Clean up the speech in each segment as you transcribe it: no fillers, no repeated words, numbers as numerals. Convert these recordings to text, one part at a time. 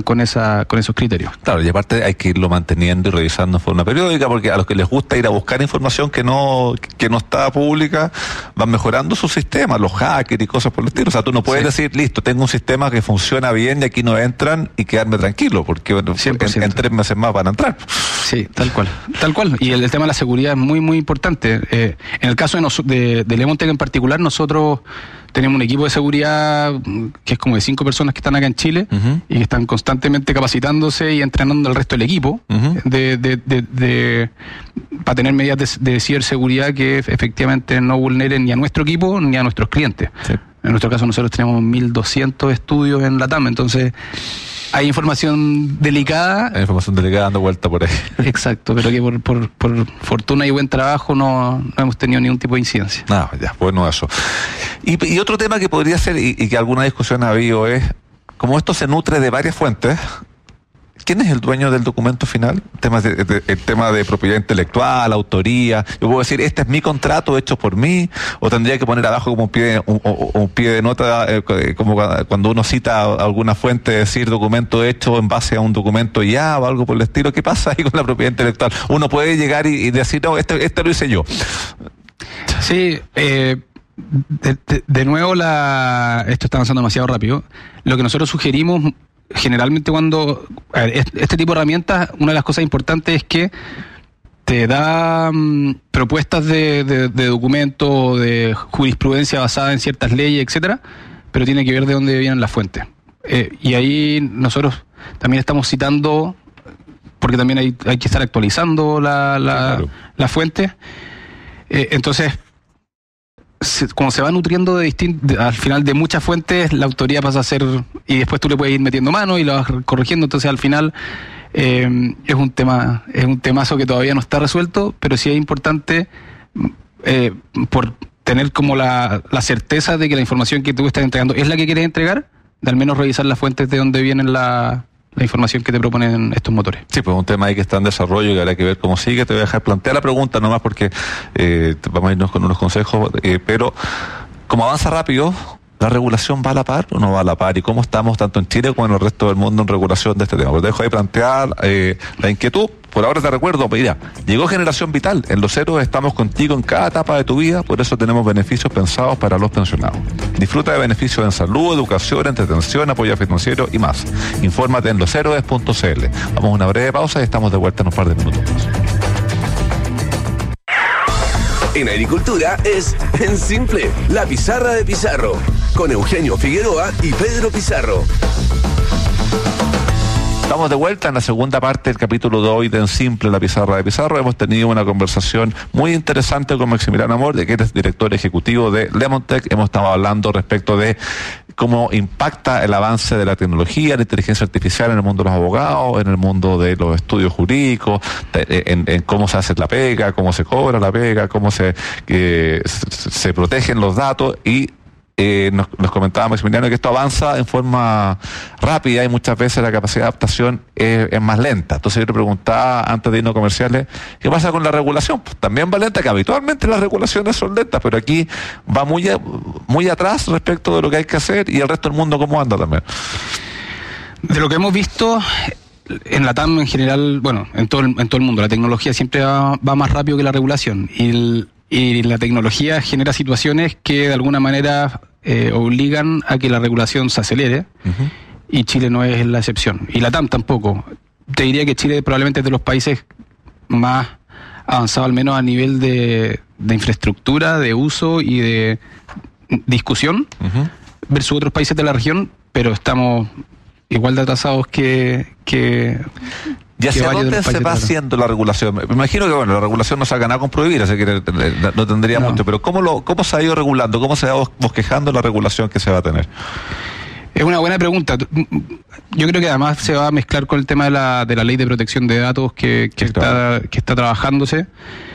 con esos criterios. Claro, y aparte hay que irlo manteniendo y revisando en forma periódica, porque a los que les gusta ir a buscar información que no está pública, van mejorando su sistema, los hackers y cosas por el estilo. O sea, tú no puedes decir, listo, tengo un sistema que funciona bien y aquí no entran, y quedarme tranquilo, porque en 3 meses más van a entrar. Sí, tal cual. Y el tema de la seguridad es muy, muy importante. En el caso de Lemontec en particular, nosotros tenemos un equipo de seguridad que es como de 5 personas que están acá en Chile y que están constantemente capacitándose y entrenando al resto del equipo para tener medidas de ciberseguridad que efectivamente no vulneren ni a nuestro equipo ni a nuestros clientes. Sí. En nuestro caso nosotros tenemos 1.200 estudios en LATAM, entonces hay información delicada. Hay información delicada dando vuelta por ahí. Exacto, pero que por fortuna y buen trabajo no hemos tenido ningún tipo de incidencia. Ya, bueno eso. Y otro tema que podría ser, y que alguna discusión ha habido, es, como esto se nutre de varias fuentes, ¿quién es el dueño del documento final? El tema de propiedad intelectual, autoría. Yo puedo decir, este es mi contrato hecho por mí, o tendría que poner abajo como un pie de nota, como cuando uno cita alguna fuente, decir documento hecho en base a un documento ya, o algo por el estilo. ¿Qué pasa ahí con la propiedad intelectual? Uno puede llegar y decir, no, este lo hice yo. Sí, de nuevo esto está avanzando demasiado rápido. Lo que nosotros sugerimos generalmente cuando este tipo de herramientas, una de las cosas importantes es que te da propuestas de documento, de jurisprudencia basada en ciertas leyes, etcétera, pero tiene que ver de dónde vienen las fuentes. Y ahí nosotros también estamos citando, porque también hay que estar actualizando la fuente. Entonces, como se va nutriendo al final de muchas fuentes, la autoría pasa a ser, y después tú le puedes ir metiendo mano y lo vas corrigiendo. Entonces al final es un temazo que todavía no está resuelto, pero sí es importante por tener como la certeza de que la información que tú estás entregando es la que quieres entregar, de al menos revisar las fuentes de donde vienen la información que te proponen estos motores. Sí, pues un tema ahí que está en desarrollo y que habrá que ver cómo sigue. Te voy a dejar plantear la pregunta nomás porque vamos a irnos con unos consejos, pero como avanza rápido, ¿la regulación va a la par o no va a la par? ¿Y cómo estamos tanto en Chile como en el resto del mundo en regulación de este tema? Pues te dejo ahí plantear la inquietud. Por ahora te recuerdo, mira, llegó Generación Vital. En Los Héroes estamos contigo en cada etapa de tu vida, por eso tenemos beneficios pensados para los pensionados. Disfruta de beneficios en salud, educación, entretención, apoyo financiero y más. Infórmate en loshéroes.cl. Vamos a una breve pausa y estamos de vuelta en un par de minutos más. En agricultura es en simple, la pizarra de Pizarro, con Eugenio Figueroa y Pedro Pizarro. Estamos de vuelta en la segunda parte del capítulo de hoy de En Simple, la pizarra de Pizarro. Hemos tenido una conversación muy interesante con Maximiliano Amor, que eres director ejecutivo de Lemontec. Hemos estado hablando respecto de cómo impacta el avance de la tecnología, la inteligencia artificial en el mundo de los abogados, en el mundo de los estudios jurídicos, en cómo se hace la pega, cómo se cobra la pega, cómo se protegen los datos y nos comentaba Maximiliano que esto avanza en forma rápida y muchas veces la capacidad de adaptación es más lenta. Entonces yo le preguntaba antes de irnos a comerciales, ¿qué pasa con la regulación? Pues también va lenta, que habitualmente las regulaciones son lentas, pero aquí va muy atrás respecto de lo que hay que hacer, y el resto del mundo ¿cómo anda también? De lo que hemos visto en la TAM en general, bueno, en todo el mundo, la tecnología siempre va más rápido que la regulación, y la tecnología genera situaciones que de alguna manera obligan a que la regulación se acelere, y Chile no es la excepción, y la TAM tampoco. Te diría que Chile probablemente es de los países más avanzados, al menos a nivel de infraestructura, de uso y de discusión, versus otros países de la región, pero estamos igual de atrasados que ¿Y hacia dónde se va haciendo la regulación? Me imagino que, bueno, la regulación no se ha ganado con prohibir, así que no tendría mucho, pero ¿cómo se ha ido regulando? ¿Cómo se va bosquejando la regulación que se va a tener? Es una buena pregunta. Yo creo que además se va a mezclar con el tema de la ley de protección de datos que está trabajándose.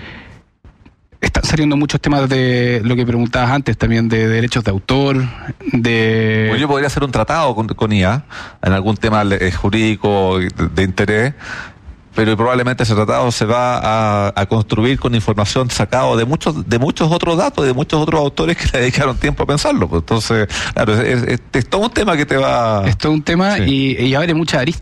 Están saliendo muchos temas de lo que preguntabas antes también, de derechos de autor, Pues yo podría hacer un tratado con IA en algún tema jurídico de interés, pero probablemente ese tratado se va a construir con información sacada de muchos otros datos, de muchos otros autores que le dedicaron tiempo a pensarlo. Pues entonces, claro, es todo un tema que te va... Es todo un tema, sí. y abre muchas aristas.